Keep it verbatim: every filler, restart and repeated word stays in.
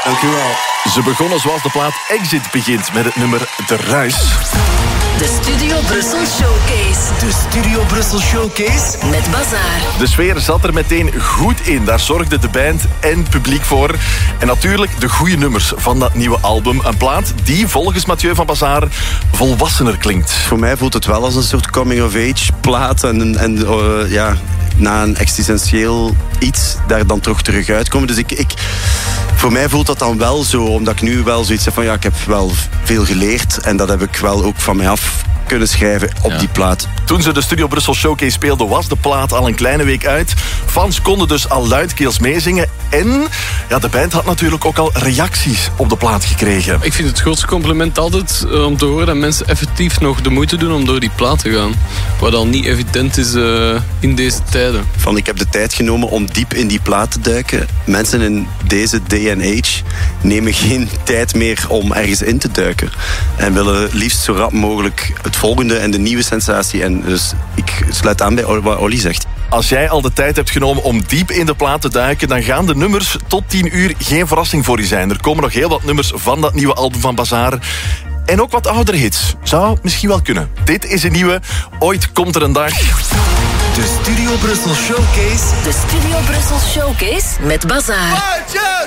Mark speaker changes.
Speaker 1: Dank u wel.
Speaker 2: Ze begonnen zoals de plaat Exit begint met het nummer De Ruis.
Speaker 3: De Studio Brussel Showcase.
Speaker 1: De Studio Brussel Showcase.
Speaker 3: Met Bazaar.
Speaker 2: De sfeer zat er meteen goed in. Daar zorgde de band en het publiek voor. En natuurlijk de goede nummers van dat nieuwe album. Een plaat die volgens Mathieu van Bazaar volwassener klinkt.
Speaker 4: Voor mij voelt het wel als een soort coming-of-age plaat. En, en uh, ja, na een existentieel iets daar dan toch terug uitkomen. Dus ik, ik, voor mij voelt dat dan wel zo. Omdat ik nu wel zoiets heb van ja, ik heb wel veel geleerd. En dat heb ik wel ook van mij af kunnen schrijven op ja. die plaat.
Speaker 2: Toen ze de Studio Brussel Showcase speelden, was de plaat al een kleine week uit. Fans konden dus al luidkeels meezingen. En ja, de band had natuurlijk ook al reacties op de plaat gekregen.
Speaker 5: Ik vind het grootste compliment altijd uh, om te horen dat mensen effectief nog de moeite doen om door die plaat te gaan. Wat al niet evident is uh, in deze tijden.
Speaker 4: Van, ik heb de tijd genomen om diep in die plaat te duiken. Mensen in deze day and age nemen geen tijd meer om ergens in te duiken. En willen liefst zo rap mogelijk het volgende en de nieuwe sensatie. En dus ik sluit aan bij wat Olly zegt.
Speaker 2: Als jij al de tijd hebt genomen om diep in de plaat te duiken, dan gaan de nummers tot tien uur geen verrassing voor je zijn. Er komen nog heel wat nummers van dat nieuwe album van Bazaar. En ook wat oudere hits. Zou misschien wel kunnen. Dit is een nieuwe. Ooit komt er een dag.
Speaker 1: De Studio Brussel Showcase.
Speaker 3: De Studio Brussel Showcase met Bazaar.